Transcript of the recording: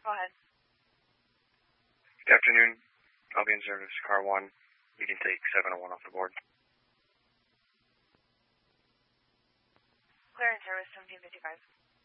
Go ahead. Good afternoon. I'll be in service, car 1. You can take 701 off the board. Clear in service, 1755.